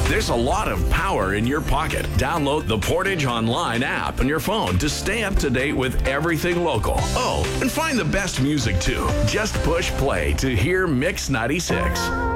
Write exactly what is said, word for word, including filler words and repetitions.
There's a lot of power in your pocket. Download the Portage Online app on your phone to stay up to date with everything local. Oh, and find the best music too. Just push play to hear Mix ninety-six.